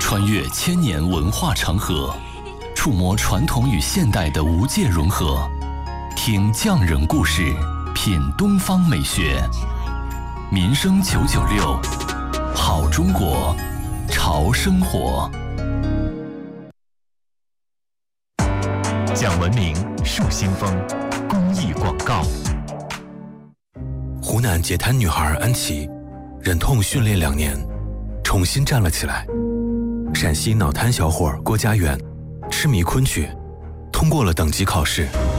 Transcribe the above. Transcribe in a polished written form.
穿越千年文化长河，触摸传统与现代的无界融合。听匠人故事，品东方美学。民生996，好中国，潮生活。讲文明，树新风，公益广告。 湖南截瘫女孩安琪，忍痛训练2年，重新站了起来。陕西脑瘫小伙郭家园，痴迷昆曲，通过了等级考试，